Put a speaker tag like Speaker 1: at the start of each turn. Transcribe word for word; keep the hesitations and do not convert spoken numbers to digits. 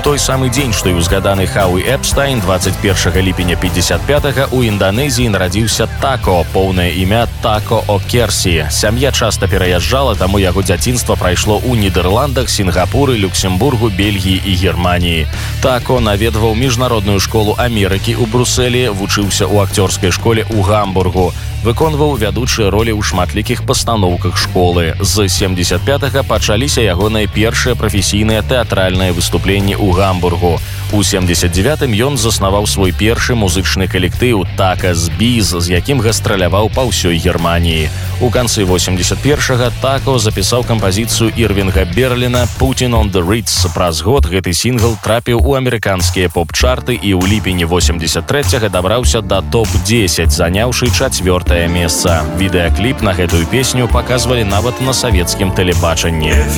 Speaker 1: той самы дзень, што і узгаданы Хауі Эпстайн, двадцать першага ліпеня пятьдесят пятага у Інданезіі нарадзіўся Тако, поўнае імя Тако О'Керсі. Сям'я часта пераязджала, таму яго дзяцінства прайшло ў Нідерландах, Сінгапуры, Люксембургу, Бельгіі і Германіі. Тако наведваў міжнародную школу Амерыкі ў Брусэлі, вучыўся ў акцёрскай школе ў Гамбургу. Выконваў вядучыя ролі ў шматлікіх пастаноўках школы. З семдзесят пятага пачаліся ягоныя першыя прафесійныя тэатральныя выступленні ў Гамбургу. У семдзесят дзевятым ён заснаваў свой першы музычны калектыў «Такас Біз», з якім гастраляваў па ўсёй Германіі. У канцы восемдзесят першага Тако запісаў кампазіцыю Ірвінга Берліна «Putting on the Ritz». Праз год гэты сінгл трапіў у амерыканскія поп-чарты і ў ліпені восемдзесят трэцяга дабраўся да топ дзесяць, заняўшы чацвёртае месца. Відэакліп на гэтую песню паказвалі нават на савецкім тэлебачанні.